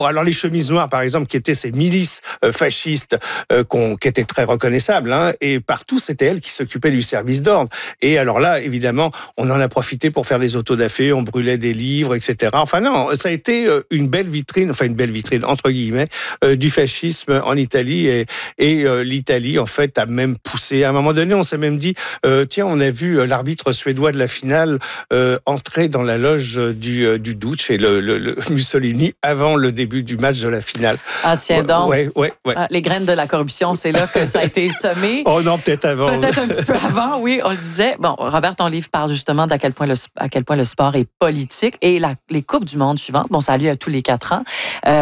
Bon, alors les chemises noires, par exemple, qui étaient ces milices fascistes qui étaient très reconnaissables, hein, et partout, c'était elles qui s'occupaient du service d'ordre. Et alors là, évidemment, on en a profité pour faire des autodafés, on brûlait des livres, etc. Enfin non, ça a été une belle vitrine, entre guillemets, du fascisme en Italie. Et l'Italie, en fait, a même poussé. À un moment donné, on s'est même dit, tiens, on a vu l'arbitre suédois de la finale entrer dans la loge du Duce et le Mussolini avant le début du match de la finale. Ah tiens donc. Ouais. Les graines de la corruption, c'est là que ça a été semé. Oh non, peut-être avant. Peut-être un petit peu avant, oui, on le disait. Bon, Robert, ton livre parle justement d'à quel point le sport est politique. Et les Coupes du monde suivantes, bon, ça a lieu à tous les 4 ans,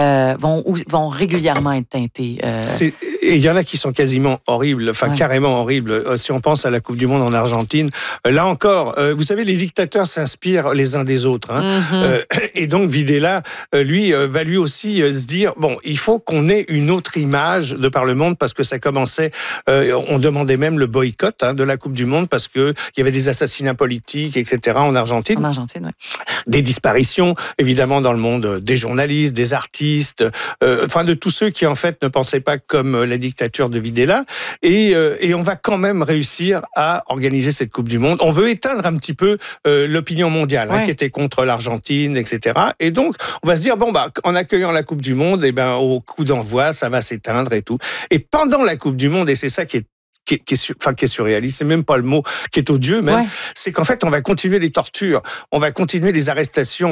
vont régulièrement être teintées. Et il y en a qui sont quasiment horribles, carrément horribles. Si on pense à la Coupe du monde en Argentine, là encore, vous savez, les dictateurs s'inspirent les uns des autres. Hein. Mm-hmm. Et donc Videla, lui, va lui aussi se dire, bon, il faut qu'on ait une autre image de par le monde, parce que ça commençait, on demandait même le boycott de la Coupe du monde, parce qu'il y avait des assassinats politiques, etc. en Argentine. En Argentine, oui. Des disparitions, évidemment, dans le monde des journalistes, des artistes, de tous ceux qui, en fait, ne pensaient pas comme la dictature de Videla. Et on va quand même réussir à organiser cette Coupe du monde. On veut éteindre un petit peu l'opinion mondiale, qui était contre l'Argentine, etc. Et donc, on va se dire, en accueillant la Coupe du monde, au coup d'envoi, ça va s'éteindre et tout. Et pendant la Coupe du monde, et c'est ça qui est surréaliste, c'est même pas le mot, qui est odieux même, c'est qu'en fait, on va continuer les tortures, on va continuer les arrestations.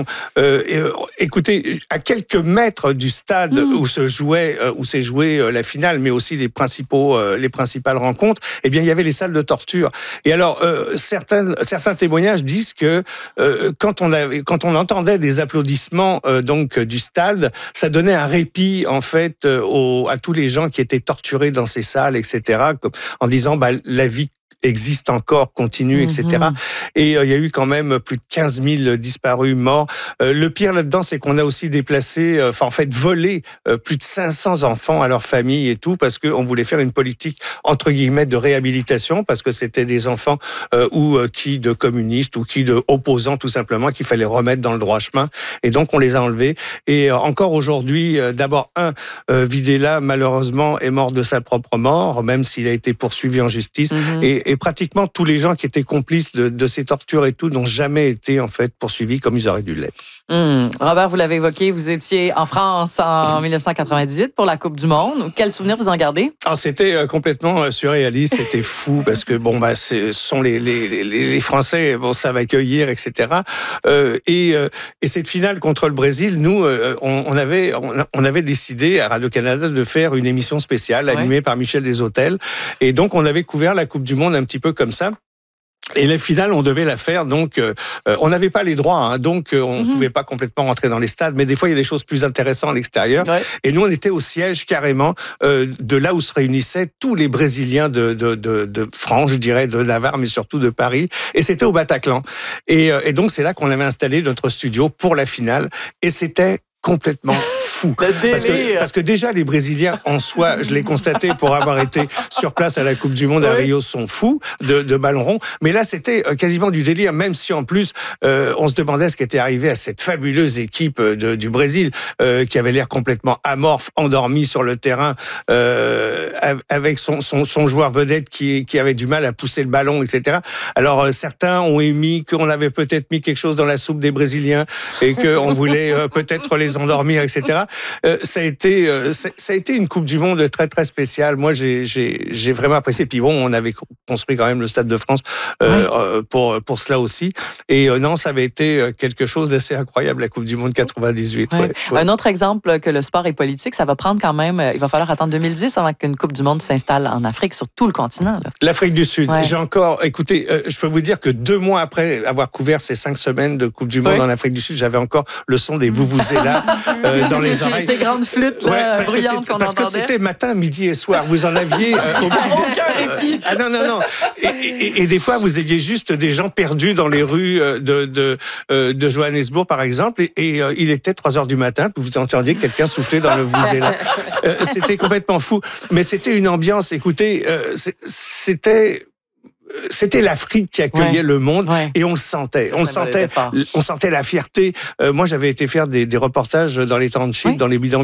Écoutez, à quelques mètres du stade où s'est jouée la finale, mais aussi les principales rencontres, il y avait les salles de torture. Et alors, certains témoignages disent que quand on entendait des applaudissements du stade, ça donnait un répit en fait à tous les gens qui étaient torturés dans ces salles, etc. En disant, la vie existe encore, continue, etc. Et il y a eu quand même plus de 15 000 disparus, morts. Le pire là-dedans, c'est qu'on a aussi déplacé, volé plus de 500 enfants à leur famille et tout, parce qu'on voulait faire une politique, entre guillemets, de réhabilitation, parce que c'était des enfants qui de communistes ou qui de opposants, tout simplement, qu'il fallait remettre dans le droit chemin. Et donc, on les a enlevés. Et encore aujourd'hui, d'abord, Videla, malheureusement, est mort de sa propre mort, même s'il a été poursuivi en justice. Et pratiquement tous les gens qui étaient complices de ces tortures et tout n'ont jamais été en fait poursuivis comme ils auraient dû l'être. Robert, vous l'avez évoqué, vous étiez en France en 1998 pour la Coupe du monde. Quel souvenir vous en gardez? C'était complètement surréaliste, c'était fou parce que ce sont les Français, savent accueillir, etc. Et cette finale contre le Brésil, nous, on avait décidé à Radio-Canada de faire une émission spéciale animée par Michel Desautels. Et donc, on avait couvert la Coupe du monde un petit peu comme ça. Et la finale, on devait la faire, donc on n'avait pas les droits, donc on ne pouvait pas complètement rentrer dans les stades, mais des fois, il y a des choses plus intéressantes à l'extérieur. Et nous, on était au siège carrément de là où se réunissaient tous les Brésiliens de France, je dirais, de Navarre, mais surtout de Paris. Et c'était au Bataclan. Et donc, c'est là qu'on avait installé notre studio pour la finale. Et c'était complètement fou. Parce que déjà, les Brésiliens, en soi, je l'ai constaté pour avoir été sur place à la Coupe du monde à Rio, sont fous de ballon rond. Mais là, c'était quasiment du délire, même si en plus, on se demandait ce qui était arrivé à cette fabuleuse équipe du Brésil, qui avait l'air complètement amorphe, endormi sur le terrain, avec son joueur vedette qui avait du mal à pousser le ballon, etc. Alors, certains ont émis qu'on avait peut-être mis quelque chose dans la soupe des Brésiliens et qu'on voulait peut-être les endormir, etc. Ça a été une Coupe du monde très très spéciale. Moi, j'ai vraiment apprécié. Puis on avait construit quand même le Stade de France pour cela aussi. Et non, ça avait été quelque chose d'assez incroyable, la Coupe du monde 98. Un autre exemple que le sport est politique, ça va prendre quand même, il va falloir attendre 2010 avant qu'une Coupe du monde s'installe en Afrique, sur tout le continent. L'Afrique du Sud. J'ai encore, écoutez, je peux vous dire que 2 mois après avoir couvert ces 5 semaines de Coupe du monde en Afrique du Sud, j'avais encore le son des vuvuzela dans les oreilles. Ces grandes flûtes bruyantes qu'on entendait. Parce que c'était matin, midi et soir. Vous en aviez au petit... Non. Et des fois, vous aviez juste des gens perdus dans les rues de Johannesburg, par exemple, et il était 3h du matin, puis vous entendiez quelqu'un souffler dans le vuvuzela. C'était complètement fou. Mais c'était une ambiance, écoutez, c'était l'Afrique qui accueillait le monde et on le sentait. On sentait la fierté. Moi, j'avais été faire des reportages dans les townships, dans les bidonvilles